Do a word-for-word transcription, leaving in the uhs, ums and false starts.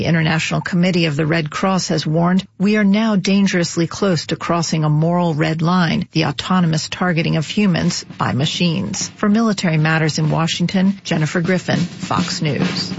The International Committee of the Red Cross has warned we are now dangerously close to crossing a moral red line, the autonomous targeting of humans by machines. For Military Matters in Washington, Jennifer Griffin, Fox News.